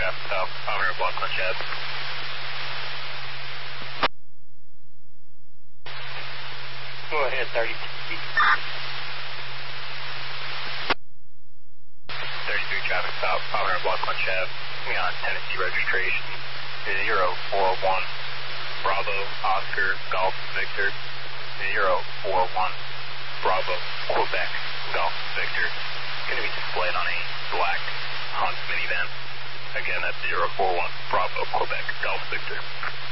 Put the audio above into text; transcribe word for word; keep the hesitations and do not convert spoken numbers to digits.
traffic stop, five hundred block on Chad. Go ahead, thirty-three. thirty-three traffic stop, five hundred block on Chad. We on Tennessee registration, zero four one. Bravo, Oscar, Golf, Victor, zero four one. Bravo, Quebec, Golf, Victor. Going to be displayed on a black Hunt minivan. Again, that's zero four one. Bravo, Quebec, Golf, Victor.